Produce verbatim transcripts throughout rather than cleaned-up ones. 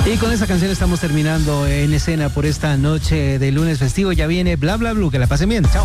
Y con esa canción estamos terminando En Escena por esta noche de lunes festivo. Ya viene Bla Bla Blue. Que la pasen bien. Chao.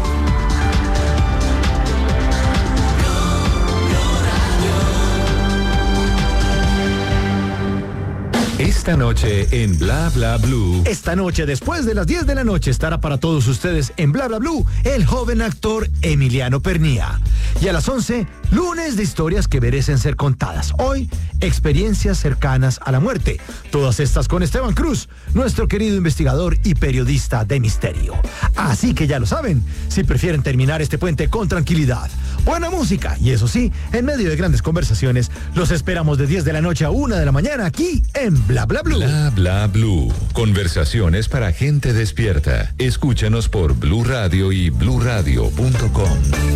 Esta noche en Bla Bla Blue. Esta noche, después de las diez de la noche, estará para todos ustedes en Bla Bla Blue el joven actor Emiliano Pernía. Y a las once, lunes de historias que merecen ser contadas. Hoy, experiencias cercanas a la muerte. Todas estas con Esteban Cruz, nuestro querido investigador y periodista de misterio. Así que ya lo saben, si prefieren terminar este puente con tranquilidad, buena música y eso sí, en medio de grandes conversaciones, los esperamos de diez de la noche a una de la mañana aquí en Bla Bla Blue. Bla Bla Blue. Conversaciones para gente despierta. Escúchanos por Blue Radio y blue radio punto com.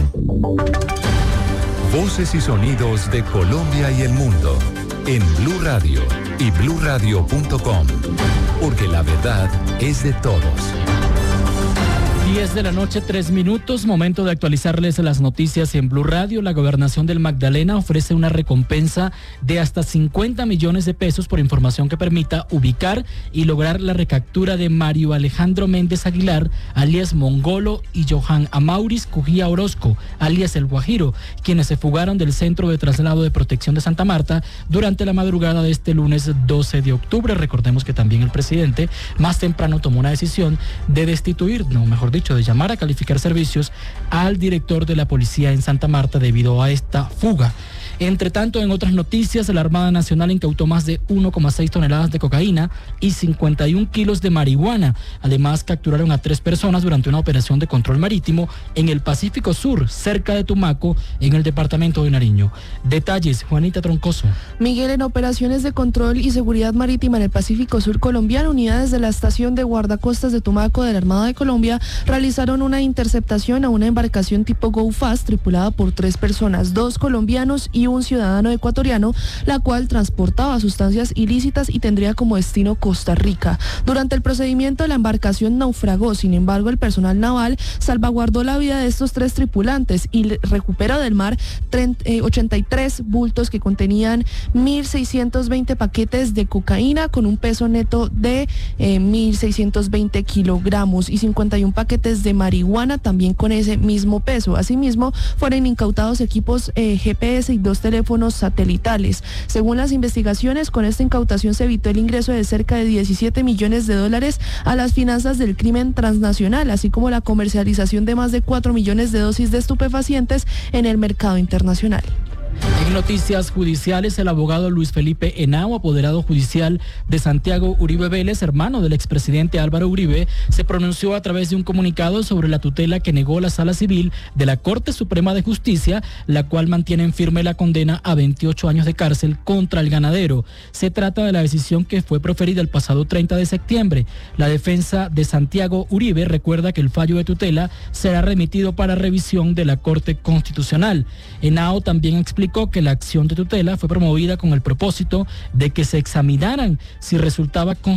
Voces y sonidos de Colombia y el mundo en Blue Radio y blue radio punto com. Porque la verdad es de todos. diez de la noche, tres minutos, momento de actualizarles las noticias en Blue Radio. La Gobernación del Magdalena ofrece una recompensa de hasta cincuenta millones de pesos por información que permita ubicar y lograr la recaptura de Mario Alejandro Méndez Aguilar, alias Mongolo, y Johan Amauris Cujía Orozco, alias El Guajiro, quienes se fugaron del Centro de Traslado de Protección de Santa Marta durante la madrugada de este lunes doce de octubre. Recordemos que también el presidente más temprano tomó una decisión de destituir, no, mejor dicho, de llamar a calificar servicios al director de la policía en Santa Marta debido a esta fuga. Entre tanto, en otras noticias, la Armada Nacional incautó más de uno coma seis toneladas de cocaína y cincuenta y un kilos de marihuana. Además, capturaron a tres personas durante una operación de control marítimo en el Pacífico Sur, cerca de Tumaco, en el departamento de Nariño. Detalles, Juanita Troncoso. Miguel, en operaciones de control y seguridad marítima en el Pacífico Sur colombiano, unidades de la estación de guardacostas de Tumaco de la Armada de Colombia realizaron una interceptación a una embarcación tipo Go Fast tripulada por tres personas, dos colombianos y un ciudadano ecuatoriano, la cual transportaba sustancias ilícitas y tendría como destino Costa Rica. Durante el procedimiento, la embarcación naufragó. Sin embargo, el personal naval salvaguardó la vida de estos tres tripulantes y recuperó del mar ochenta y tres bultos que contenían mil seiscientos veinte paquetes de cocaína con un peso neto de eh, mil seiscientos veinte kilogramos y cincuenta y un paquetes de marihuana también con ese mismo peso. Asimismo, fueron incautados equipos eh, G P S y dos teléfonos satelitales. Según las investigaciones, con esta incautación se evitó el ingreso de cerca de diecisiete millones de dólares a las finanzas del crimen transnacional, así como la comercialización de más de cuatro millones de dosis de estupefacientes en el mercado internacional. En noticias judiciales, el abogado Luis Felipe Henao, apoderado judicial de Santiago Uribe Vélez, hermano del expresidente Álvaro Uribe, se pronunció a través de un comunicado sobre la tutela que negó la Sala Civil de la Corte Suprema de Justicia, la cual mantiene en firme la condena a veintiocho años de cárcel contra el ganadero. Se trata de la decisión que fue proferida el pasado treinta de septiembre. La defensa de Santiago Uribe recuerda que el fallo de tutela será remitido para revisión de la Corte Constitucional. Henao también explicó que la acción de tutela fue promovida con el propósito de que se examinaran si resultaba con